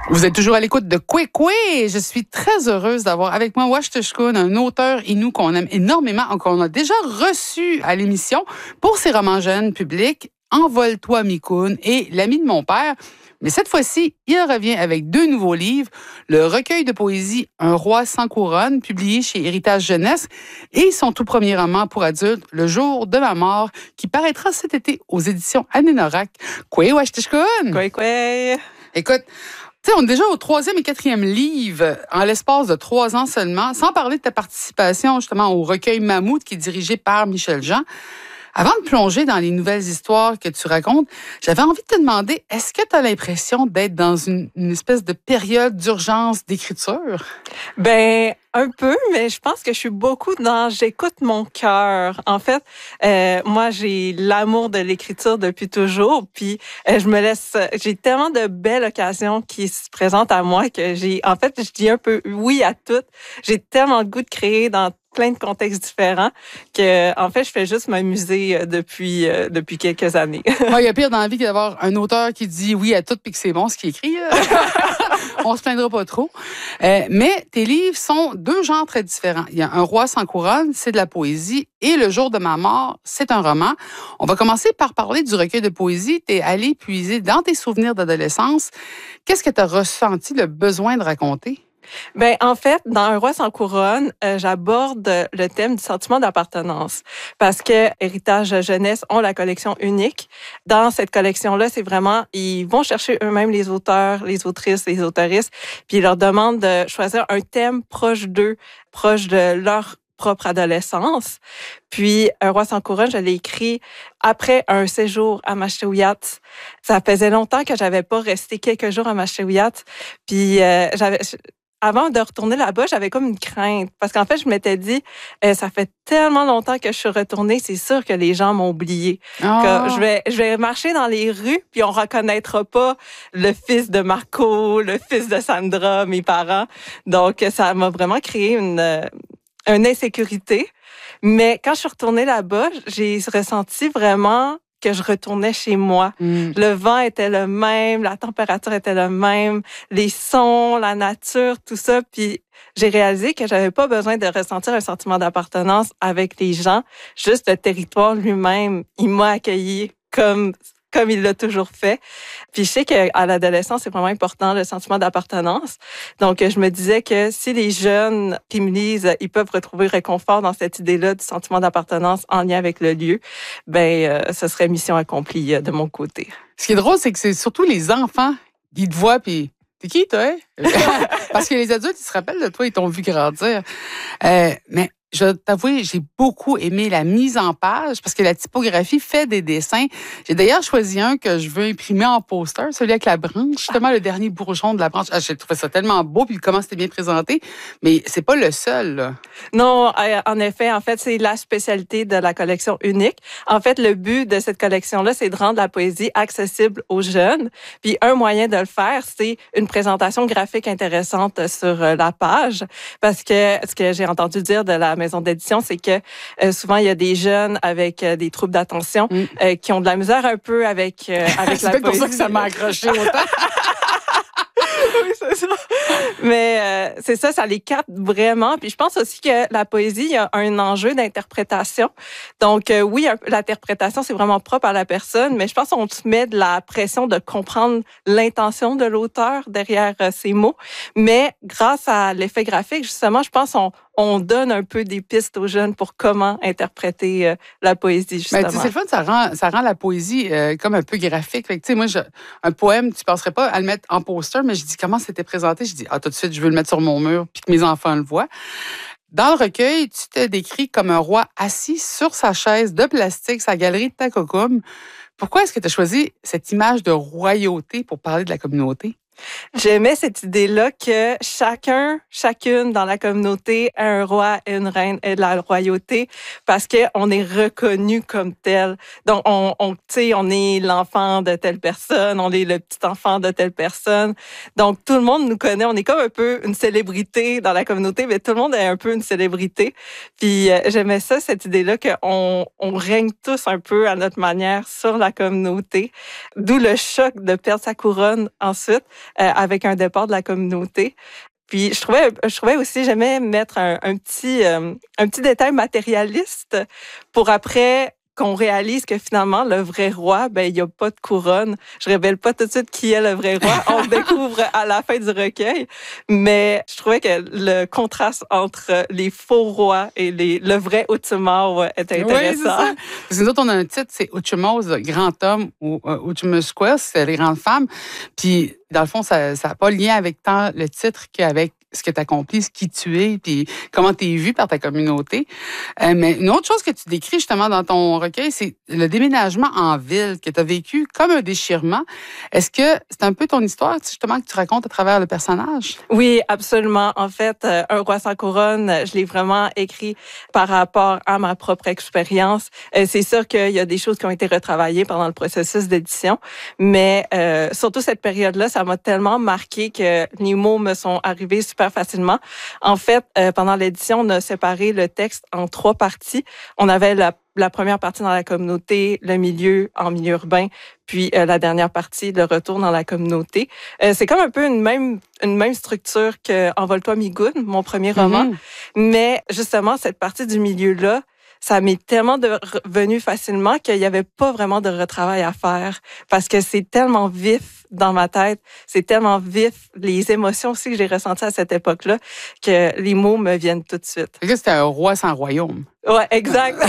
Vous êtes toujours à l'écoute de Kwekwe. Je suis très heureuse d'avoir avec moi Ouachetoshkun, un auteur inou qu'on aime énormément, qu'on a déjà reçu à l'émission pour ses romans jeunes publics, Envole-toi Mikoun et L'ami de mon père. Mais cette fois-ci, il revient avec 2 nouveaux livres, le recueil de poésie Un roi sans couronne, publié chez Héritage Jeunesse, et son tout premier roman pour adultes, Le jour de ma mort, qui paraîtra cet été aux éditions Anénorak. Kwé, Ouachetoshkun! Kwé. Écoute, tu sais, on est déjà au 3e et 4e livre en l'espace de 3 ans seulement, sans parler de ta participation justement au recueil Mammouth qui est dirigé par Michel Jean. Avant de plonger dans les nouvelles histoires que tu racontes, j'avais envie de te demander, est-ce que tu as l'impression d'être dans une espèce de période d'urgence d'écriture? Ben, un peu, mais je pense que je suis beaucoup dans j'écoute mon cœur. En fait, moi, j'ai l'amour de l'écriture depuis toujours, puis j'ai tellement de belles occasions qui se présentent à moi que je dis un peu oui à tout. J'ai tellement le goût de créer dans plein de contextes différents que, en fait, je fais juste m'amuser depuis quelques années. Il y a pire dans la vie que d'avoir un auteur qui dit oui à tout puis que c'est bon ce qu'il écrit. On se plaindra pas trop. Mais tes livres sont 2 genres très différents. Il y a Un roi sans couronne, c'est de la poésie, et Le jour de ma mort, c'est un roman. On va commencer par parler du recueil de poésie. Tu es allé puiser dans tes souvenirs d'adolescence. Qu'est-ce que tu as ressenti le besoin de raconter? Ben, en fait, dans Un roi sans couronne, j'aborde le thème du sentiment d'appartenance parce que Héritage Jeunesse ont la collection unique. Dans cette collection-là, c'est vraiment, ils vont chercher eux-mêmes les auteurs, les autrices, les autoristes, puis ils leur demandent de choisir un thème proche d'eux, proche de leur propre adolescence. Puis, Un roi sans couronne, je l'ai écrit après un séjour à Mashewiyat. Ça faisait longtemps que j'avais pas resté quelques jours à Mashewiyat. Puis, avant de retourner là-bas, j'avais comme une crainte. Parce qu'en fait, je m'étais dit, ça fait tellement longtemps que je suis retournée, c'est sûr que les gens m'ont oubliée. Que je vais marcher dans les rues, puis on reconnaîtra pas le fils de Marco, le fils de Sandra, mes parents. Donc, ça m'a vraiment créé une insécurité. Mais quand je suis retournée là-bas, j'ai ressenti vraiment que je retournais chez moi. Le vent était le même, la température était le même, les sons, la nature, tout ça. Puis j'ai réalisé que j'avais pas besoin de ressentir un sentiment d'appartenance avec les gens. Juste le territoire lui-même, il m'a accueilli comme il l'a toujours fait. Puis je sais qu'à l'adolescence, c'est vraiment important, le sentiment d'appartenance. Donc, je me disais que si les jeunes qui me lisent, ils peuvent retrouver réconfort dans cette idée-là du sentiment d'appartenance en lien avec le lieu, ce serait mission accomplie de mon côté. Ce qui est drôle, c'est que c'est surtout les enfants qui te voient, puis t'es qui, toi? Parce que les adultes, ils se rappellent de toi, ils t'ont vu grandir. Mais je vais t'avouer, j'ai beaucoup aimé la mise en page parce que la typographie fait des dessins. J'ai d'ailleurs choisi un que je veux imprimer en poster, celui avec la branche, justement le dernier bourgeon de la branche. J'ai trouvé ça tellement beau, puis comment c'était bien présenté, mais c'est pas le seul, là. Non, en effet, c'est la spécialité de la collection unique. En fait, le but de cette collection-là, c'est de rendre la poésie accessible aux jeunes. Puis un moyen de le faire, c'est une présentation graphique intéressante sur la page, parce que ce que j'ai entendu dire de la maison d'édition, c'est que souvent, il y a des jeunes avec des troubles d'attention qui ont de la misère un peu avec la poésie. C'est pour ça que ça m'a accroché autant. Oui, c'est ça. Mais c'est ça, ça les capte vraiment. Puis je pense aussi que la poésie, il y a un enjeu d'interprétation. Donc oui, l'interprétation, c'est vraiment propre à la personne, mais je pense qu'on se met de la pression de comprendre l'intention de l'auteur derrière ces mots. Mais grâce à l'effet graphique, justement, je pense on donne un peu des pistes aux jeunes pour comment interpréter la poésie, justement. C'est le fun, ça rend la poésie comme un peu graphique. Fait que, moi, un poème, tu ne penserais pas à le mettre en poster, mais je dis comment c'était présenté. Je dis, tout de suite, je veux le mettre sur mon mur puis que mes enfants le voient. Dans le recueil, tu te décris comme un roi assis sur sa chaise de plastique, sa galerie de Takokum. Pourquoi est-ce que tu as choisi cette image de royauté pour parler de la communauté? J'aimais cette idée-là que chacune dans la communauté a un roi et une reine et de la royauté parce qu'on est reconnu comme tel. Donc, on est l'enfant de telle personne, on est le petit enfant de telle personne. Donc, tout le monde nous connaît. On est comme un peu une célébrité dans la communauté, mais tout le monde est un peu une célébrité. Puis, j'aimais ça, cette idée-là qu'on règne tous un peu à notre manière sur la communauté. D'où le choc de perdre sa couronne ensuite. avec un départ de la communauté. Puis je trouvais aussi, j'aimais mettre un petit détail matérialiste pour après qu'on réalise que finalement, le vrai roi, il n'y a pas de couronne. Je révèle pas tout de suite qui est le vrai roi. On le découvre à la fin du recueil. Mais je trouvais que le contraste entre les faux rois et le vrai Utsumau est intéressant. Oui, c'est ça. Parce que nous autres, on a un titre, c'est Utsumau, le grand homme, ou Utsumauskwa, c'est les grandes femmes. Puis, dans le fond, ça n'a pas lien avec tant le titre qu'avec ce que tu accomplis, qui tu es, puis comment tu es vu par ta communauté. Mais une autre chose que tu décris justement dans ton recueil, c'est le déménagement en ville que tu as vécu comme un déchirement. Est-ce que c'est un peu ton histoire, justement, que tu racontes à travers le personnage? Oui, absolument. En fait, Un roi sans couronne, je l'ai vraiment écrit par rapport à ma propre expérience. C'est sûr qu'il y a des choses qui ont été retravaillées pendant le processus d'édition, mais surtout cette période-là, ça m'a tellement marqué que les mots me sont arrivés super facilement. En fait, pendant l'édition, on a séparé le texte en 3 parties. On avait la première partie dans la communauté, le milieu en milieu urbain, puis la dernière partie, le retour dans la communauté. C'est comme un peu une même structure que Envole-toi Migoun, mon premier roman. Mais justement, cette partie du milieu-là, ça m'est tellement venu facilement qu'il n'y avait pas vraiment de retravail à faire parce que c'est tellement vif dans ma tête, c'est tellement vif, les émotions aussi que j'ai ressenties à cette époque-là, que les mots me viennent tout de suite. C'est que c'était un roi sans royaume. Ouais, exact.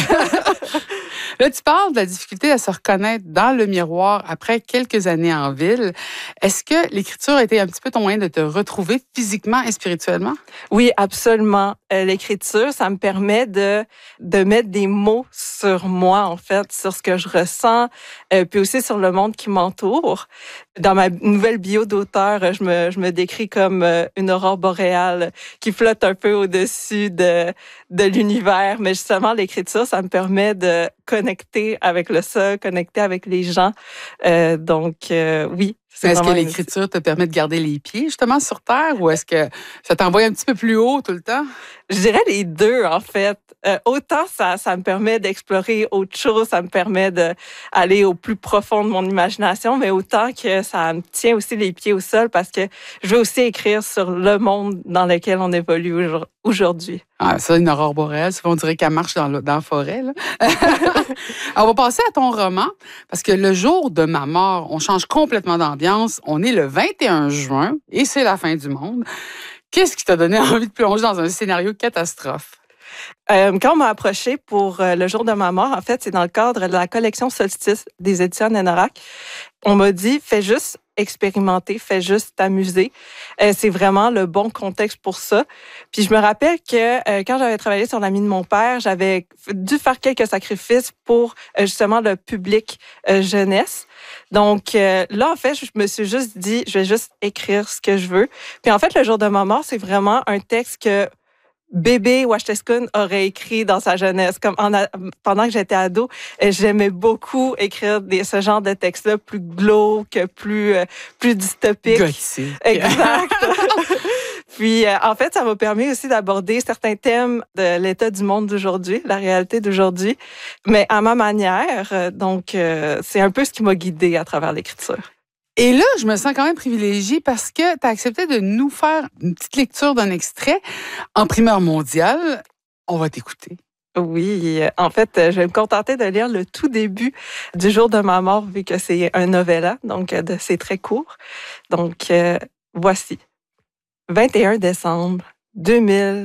Là, tu parles de la difficulté à se reconnaître dans le miroir après quelques années en ville. Est-ce que l'écriture a été un petit peu ton moyen de te retrouver physiquement et spirituellement? Oui, absolument. L'écriture, ça me permet de mettre des mots sur moi, en fait, sur ce que je ressens, puis aussi sur le monde qui m'entoure. Dans ma nouvelle bio d'auteur, je me décris comme une aurore boréale qui flotte un peu au-dessus de l'univers. Mais justement, l'écriture, ça me permet de connecter avec le sol, connecter avec les gens. Donc, oui. Est-ce que l'écriture te permet de garder les pieds, justement, sur terre, ou est-ce que ça t'envoie un petit peu plus haut tout le temps? Je dirais les deux, en fait. Autant ça me permet d'explorer autre chose, ça me permet d'aller au plus profond de mon imagination, mais autant que ça me tient aussi les pieds au sol parce que je veux aussi écrire sur le monde dans lequel on évolue aujourd'hui. Ah, ça, une aurore boréale, souvent on dirait qu'elle marche dans la forêt. Là. Alors, on va passer à ton roman, parce que le jour de ma mort, on change complètement d'ambiance. On est le 21 juin et c'est la fin du monde. Qu'est-ce qui t'a donné envie de plonger dans un scénario catastrophe? Quand on m'a approché pour le jour de ma mort, en fait, c'est dans le cadre de la collection Solstice des éditions Nénorac. On m'a dit, fais juste expérimenter, fais juste t'amuser. C'est vraiment le bon contexte pour ça. Puis je me rappelle que quand j'avais travaillé sur l'ami de mon père, j'avais dû faire quelques sacrifices pour justement le public jeunesse. Donc là, en fait, je me suis juste dit, je vais juste écrire ce que je veux. Puis en fait, le jour de ma mort, c'est vraiment un texte que bébé Washteskun aurait écrit dans sa jeunesse. Comme pendant que j'étais ado, j'aimais beaucoup écrire ce genre de textes-là plus glauques, plus dystopiques. Gothique. Exact. Puis, en fait, ça m'a permis aussi d'aborder certains thèmes de l'état du monde d'aujourd'hui, la réalité d'aujourd'hui, mais à ma manière. Donc, c'est un peu ce qui m'a guidée à travers l'écriture. Et là, je me sens quand même privilégiée parce que tu as accepté de nous faire une petite lecture d'un extrait en primeur mondiale. On va t'écouter. Oui, en fait, je vais me contenter de lire le tout début du jour de ma mort, vu que c'est un novella, donc c'est très court. Donc, voici. 21 décembre 2000.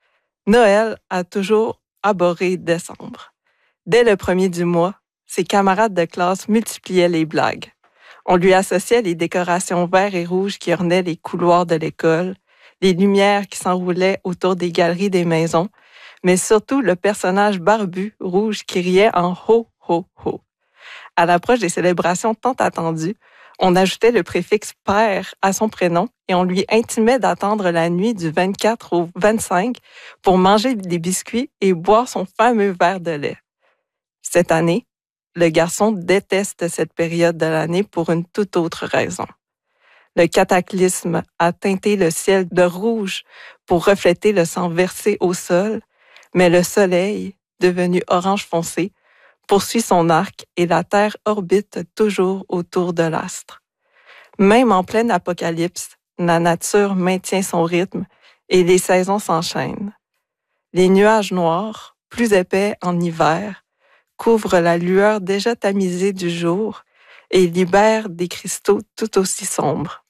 Noël a toujours abhorré décembre. Dès le premier du mois, ses camarades de classe multipliaient les blagues. On lui associait les décorations verts et rouges qui ornaient les couloirs de l'école, les lumières qui s'enroulaient autour des galeries des maisons, mais surtout le personnage barbu rouge qui riait en ho, ho, ho. À l'approche des célébrations tant attendues, on ajoutait le préfixe « père » à son prénom et on lui intimait d'attendre la nuit du 24 au 25 pour manger des biscuits et boire son fameux verre de lait. Cette année, le garçon déteste cette période de l'année pour une toute autre raison. Le cataclysme a teinté le ciel de rouge pour refléter le sang versé au sol, mais le soleil, devenu orange foncé, poursuit son arc et la Terre orbite toujours autour de l'astre. Même en pleine apocalypse, la nature maintient son rythme et les saisons s'enchaînent. Les nuages noirs, plus épais en hiver, couvrent la lueur déjà tamisée du jour et libèrent des cristaux tout aussi sombres.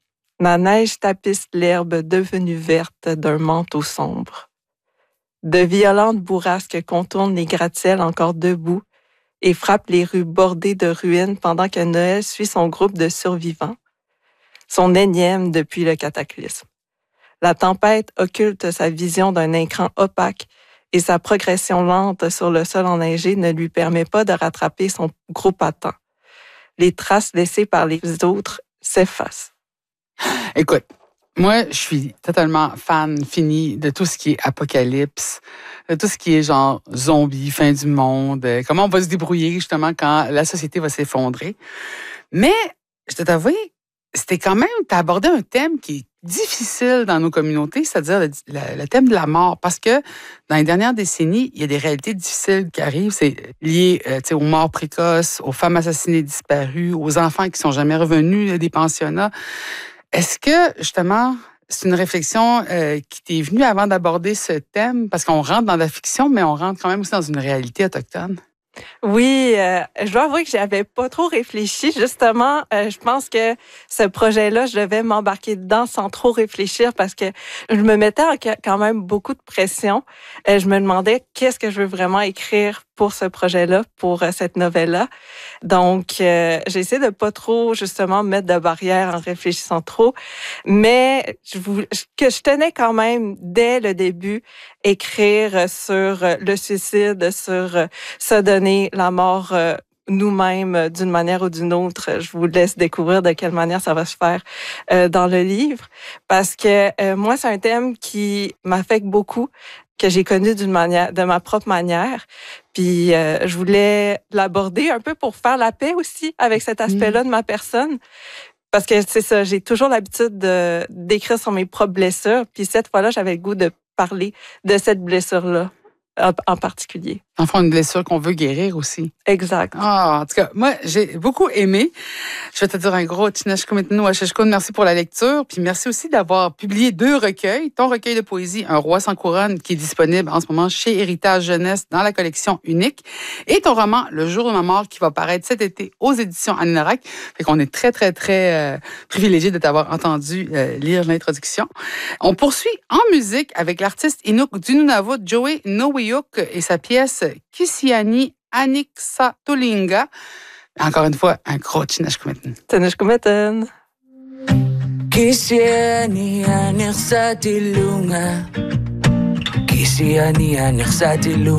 La neige tapisse l'herbe devenue verte d'un manteau sombre. De violentes bourrasques contournent les gratte-ciels encore debout et frappent les rues bordées de ruines pendant que Noël suit son groupe de survivants, son énième depuis le cataclysme. La tempête occulte sa vision d'un écran opaque et sa progression lente sur le sol enneigé ne lui permet pas de rattraper son groupe à temps. Les traces laissées par les autres s'effacent. Écoute, moi, je suis totalement fan fini de tout ce qui est apocalypse, de tout ce qui est genre zombie, fin du monde, comment on va se débrouiller justement quand la société va s'effondrer. Mais, je dois t'avouer, c'était quand même, t'as abordé un thème qui est difficile dans nos communautés, c'est-à-dire le thème de la mort. Parce que dans les dernières décennies, il y a des réalités difficiles qui arrivent. C'est lié aux morts précoces, aux femmes assassinées disparues, aux enfants qui sont jamais revenus des pensionnats. Est-ce que, justement, c'est une réflexion qui t'est venue avant d'aborder ce thème? Parce qu'on rentre dans la fiction, mais on rentre quand même aussi dans une réalité autochtone. Oui, je dois avouer que j'avais pas trop réfléchi. Justement, je pense que ce projet-là, je devais m'embarquer dedans sans trop réfléchir parce que je me mettais quand même beaucoup de pression. Je me demandais qu'est-ce que je veux vraiment écrire pour ce projet-là, pour cette novelle-là. Donc, j'ai essayé de pas trop, justement, mettre de barrières en réfléchissant trop. Mais je tenais quand même, dès le début, écrire sur le suicide, sur se donner la mort nous-mêmes d'une manière ou d'une autre. Je vous laisse découvrir de quelle manière ça va se faire dans le livre. Parce que moi, c'est un thème qui m'affecte beaucoup, que j'ai connu de ma propre manière. Puis je voulais l'aborder un peu pour faire la paix aussi avec cet aspect-là de ma personne. Parce que c'est ça, j'ai toujours l'habitude d'écrire sur mes propres blessures. Puis cette fois-là, j'avais le goût de parler de cette blessure-là en particulier. Enfin, une blessure qu'on veut guérir aussi. Exact. En tout cas, moi, j'ai beaucoup aimé. Je vais te dire un gros Tinashkumitnu Washeshkun, merci pour la lecture. Puis merci aussi d'avoir publié 2 recueils. Ton recueil de poésie, Un roi sans couronne, qui est disponible en ce moment chez Héritage Jeunesse dans la collection Unique. Et ton roman, Le jour de ma mort, qui va paraître cet été aux éditions Aninorak. Fait qu'on est très, très, très privilégiés de t'avoir entendu lire l'introduction. On poursuit en musique avec l'artiste Inuk du Nunavut, Joey Nowiyuk, et sa pièce Kisiani Aniksatulinga. Encore une fois, un gros Tinashkumitnu. Tinashkumitnu. Kisiani Aniksatulinga. Kisiani Aniksatulinga.